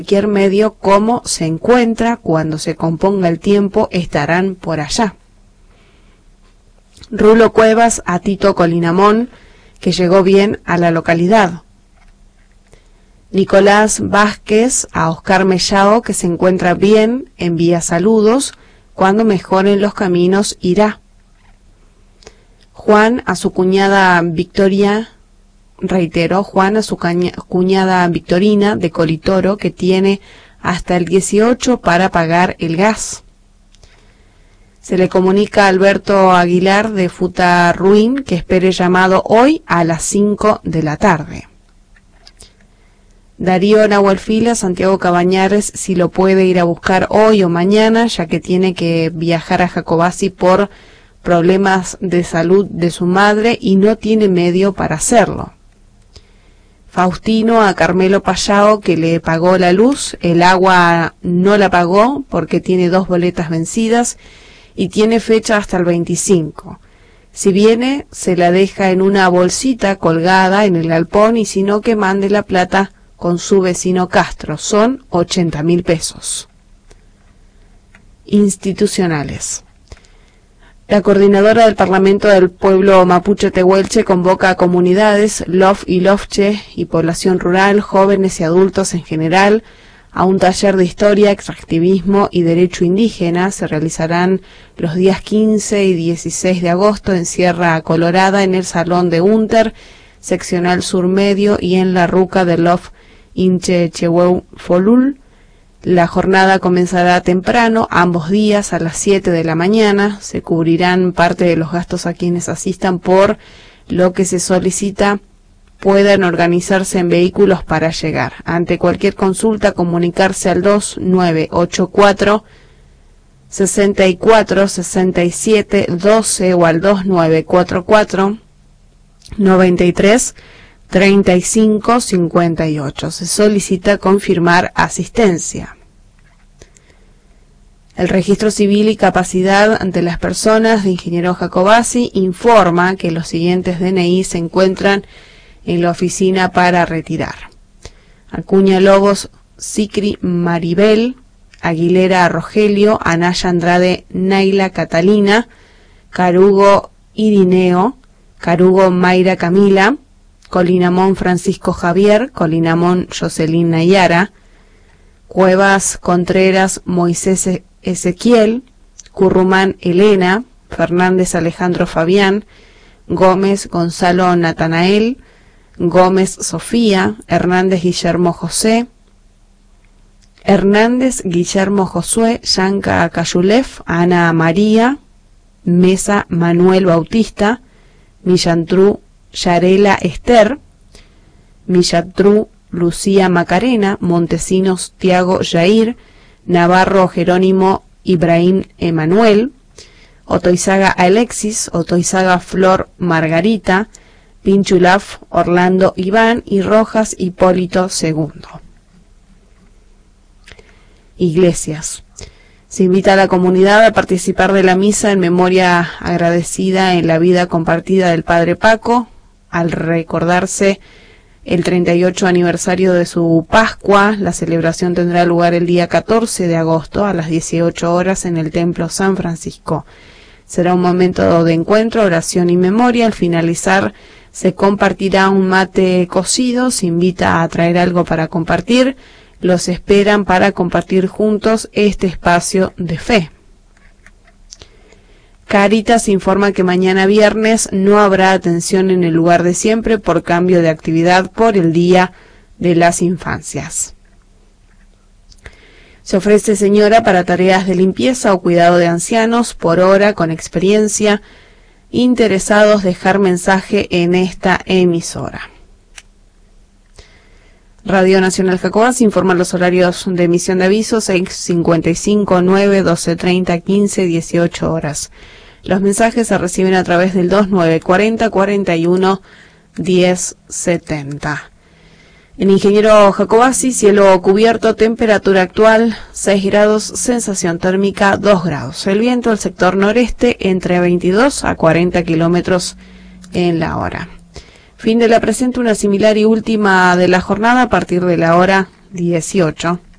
cualquier medio cómo se encuentra, cuando se componga el tiempo estarán por allá. Rulo Cuevas a Tito Colinamón, que llegó bien a la localidad. Nicolás Vázquez a Oscar Mellao, que se encuentra bien, envía saludos, cuando mejoren los caminos irá. Juan a su cuñada Victoria, Juan a su cuñada Victorina de Colitoro, que tiene hasta el 18 para pagar el gas. Se le comunica a Alberto Aguilar de Futarruín que espere llamado hoy a las 5 de la tarde. Darío Nahuelfila, Santiago Cabañares, si lo puede ir a buscar hoy o mañana, ya que tiene que viajar a Jacobasi por problemas de salud de su madre y no tiene medio para hacerlo. Faustino a Carmelo Payao, que le pagó la luz, el agua no la pagó porque tiene 2 boletas vencidas y tiene fecha hasta el 25. Si viene, se la deja en una bolsita colgada en el galpón y si no, que mande la plata con su vecino Castro. Son 80.000 pesos. Institucionales. La coordinadora del Parlamento del Pueblo Mapuche Tehuelche convoca a comunidades, LOF y LOFCHE y población rural, jóvenes y adultos en general, a un taller de historia, extractivismo y derecho indígena. Se realizarán los días 15 y 16 de agosto en Sierra Colorada, en el Salón de Unter, seccional sur medio, y en la ruca de LOF Inche Chehueu Folul. La jornada comenzará temprano, ambos días a las 7 de la mañana. Se cubrirán parte de los gastos a quienes asistan, por lo que se solicita puedan organizarse en vehículos para llegar. Ante cualquier consulta, comunicarse al 2984 64 67 12 o al 2944 93 35 58. Se solicita confirmar asistencia. El Registro Civil y Capacidad ante las Personas de Ingeniero Jacobasi informa que los siguientes DNI se encuentran en la oficina para retirar: Acuña Lobos Sicri Maribel, Aguilera Rogelio, Anaya Andrade Naila Catalina, Carugo Irineo, Carugo Mayra Camila, Colinamón Francisco Javier, Colinamón Jocelyn Nayara, Cuevas Contreras Moisés Ezequiel, Currumán Elena, Fernández Alejandro Fabián, Gómez Gonzalo Natanael, Gómez Sofía, Hernández Guillermo José, Hernández Guillermo Josué, Yanka Cayulef, Ana María, Mesa Manuel Bautista, Millantru Yarela Esther, Millatru Lucía Macarena, Montesinos Tiago Jair, Navarro Jerónimo Ibrahim Emanuel, Otoizaga Alexis, Otoizaga Flor Margarita, Pinchulaf Orlando Iván y Rojas Hipólito II. Iglesias. Se invita a la comunidad a participar de la misa en memoria agradecida en la vida compartida del Padre Paco, al recordarse el 38 aniversario de su Pascua. La celebración tendrá lugar el día 14 de agosto a las 18 horas en el Templo San Francisco. Será un momento de encuentro, oración y memoria. Al finalizar se compartirá un mate cocido. Se invita a traer algo para compartir. Los esperan para compartir juntos este espacio de fe. Cáritas informa que mañana viernes no habrá atención en el lugar de siempre por cambio de actividad por el Día de las Infancias. Se ofrece señora para tareas de limpieza o cuidado de ancianos por hora con experiencia. Interesados, dejar mensaje en esta emisora. Radio Nacional Jacobasi informa los horarios de emisión de avisos: 6:55, 9, 12:30, 15, 18 horas. Los mensajes se reciben a través del 2940 41 1070. En Ingeniero Jacobasi, cielo cubierto, temperatura actual 6 grados, sensación térmica 2 grados. El viento del sector noreste entre 22 a 40 kilómetros en la hora. Fin de la presente, una similar y última de la jornada a partir de la hora 18.